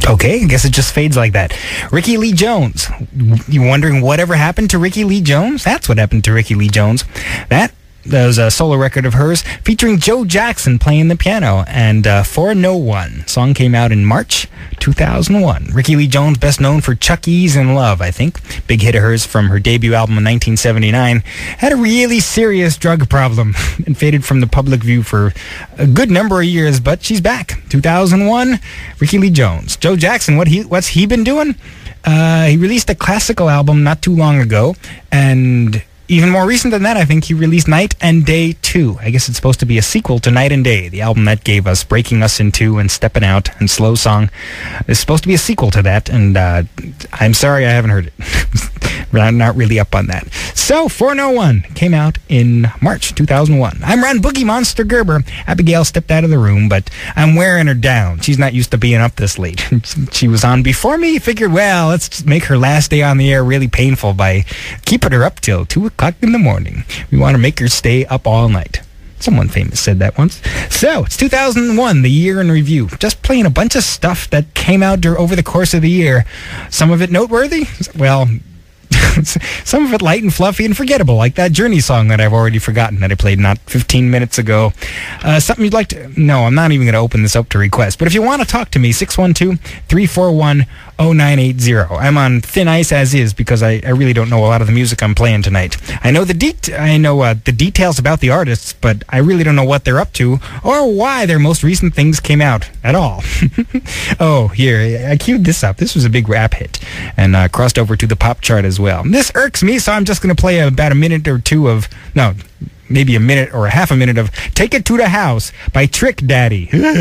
Okay, I guess it just fades like that. Ricky Lee Jones. You wondering whatever happened to Ricky Lee Jones? That's what happened to Ricky Lee Jones. That was a solo record of hers featuring Joe Jackson playing the piano. And For No One. Song came out in March 2001. Ricky Lee Jones, best known for Chuck E's in Love, I think. Big hit of hers from her debut album in 1979. Had a really serious drug problem and faded from the public view for a good number of years, but she's back. 2001, Ricky Lee Jones. Joe Jackson, what's he been doing? He released a classical album not too long ago, and even more recent than that, I think he released Night and Day 2. I guess it's supposed to be a sequel to Night and Day, the album that gave us Breaking Us in Two and Steppin' Out and Slow Song. It's supposed to be a sequel to that, and I'm sorry I haven't heard it. I'm not really up on that. So, 401 came out in March 2001. I'm Ron Boogie Monster Gerber. Abigail stepped out of the room, but I'm wearing her down. She's not used to being up this late. She was on before me. Figured, well, let's just make her last day on the air really painful by keeping her up till 2 o'clock in the morning. We want to make her stay up all night. Someone famous said that once. So, it's 2001, the year in review. Just playing a bunch of stuff that came out over the course of the year. Some of it noteworthy. Well, some of it light and fluffy and forgettable, like that Journey song that I've already forgotten that I played not 15 minutes ago. Something you'd like to... No, I'm not even going to open this up to request. But if you want to talk to me, 612-341-0980. I'm on thin ice as is because I really don't know a lot of the music I'm playing tonight. I know the details about the artists, but I really don't know what they're up to or why their most recent things came out at all. Oh, here, I queued this up. This was a big rap hit and crossed over to the pop chart as well. This irks me, so I'm just going to play about a minute or two of... No, maybe a minute or a half a minute of Take It to the House by Trick Daddy.